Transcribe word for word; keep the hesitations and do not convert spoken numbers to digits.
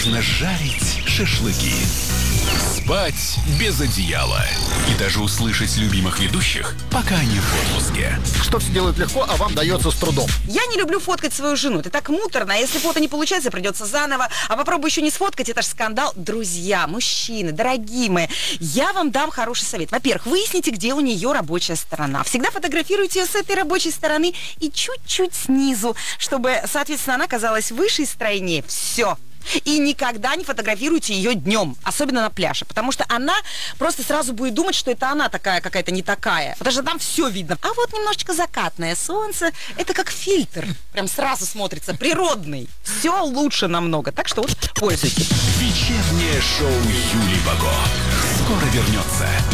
можно жарить шашлыки, спать без одеяла и даже услышать любимых ведущих, пока они в отпуске. Что все делают легко, а вам дается с трудом. Я не люблю фоткать свою жену. Это так муторно. А если фото не получается, придется заново. А попробуй еще не сфоткать, это же скандал. Друзья, мужчины, дорогие мои, я вам дам хороший совет. Во-первых, выясните, где у нее рабочая сторона. Всегда фотографируйте ее с этой рабочей стороны и чуть-чуть снизу, чтобы, соответственно, она казалась выше и стройнее. Все. И никогда не фотографируйте ее днем, особенно на пляже, потому что она просто сразу будет думать, что это она такая какая-то не такая, потому что там все видно. А вот немножечко закатное солнце, это как фильтр, прям сразу смотрится, природный. Все лучше намного, так что вот пользуйтесь. Вечернее шоу Юли Бако. Скоро вернется.